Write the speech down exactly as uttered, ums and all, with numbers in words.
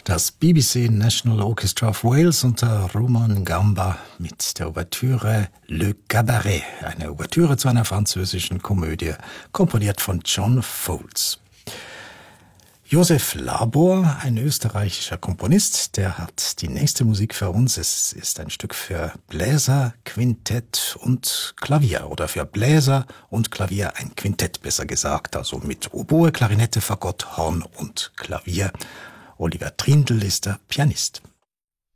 Das B B C National Orchestra of Wales unter Roman Gamba mit der Ouvertüre Le Cabaret, eine Ouvertüre zu einer französischen Komödie, komponiert von John Fowles. Josef Labor, ein österreichischer Komponist, der hat die nächste Musik für uns. Es ist ein Stück für Bläser, Quintett und Klavier oder für Bläser und Klavier, ein Quintett besser gesagt, also mit Oboe, Klarinette, Fagott, Horn und Klavier. Oliver Trindl ist der Pianist.